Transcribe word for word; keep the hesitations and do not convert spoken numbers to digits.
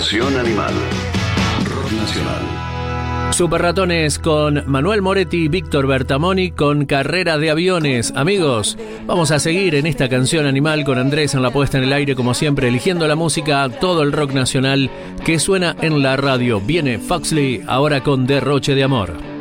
Canción Animal. Rock Nacional. Super Ratones con Manuel Moretti y Víctor Bertamoni con Carrera de Aviones. Amigos, vamos a seguir en esta Canción Animal con Andrés en la puesta en el aire, como siempre, eligiendo la música, todo el rock nacional que suena en la radio. Viene Foxley ahora con Derroche de Amor.